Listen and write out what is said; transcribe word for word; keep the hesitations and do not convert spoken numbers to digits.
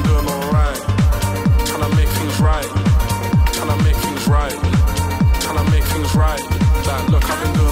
doing alright. Trying to make things right. Trying to make things right. Trying to make things right. Like, look, I've been doing